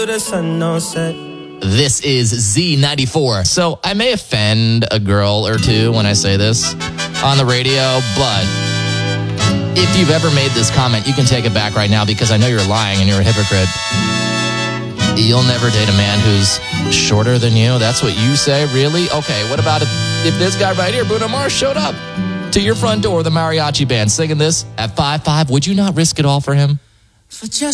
This is Z94. So I may offend a girl or two when I say this on the radio, but if you've ever made this comment, you can take it back right now because I know you're lying and you're a hypocrite. You'll never date a man who's shorter than you. That's what you say? Really? Okay, what about if this guy right here, Bruno Mars, showed up to your front door, the mariachi band, singing this at 5'5"? Would you not risk it all for him?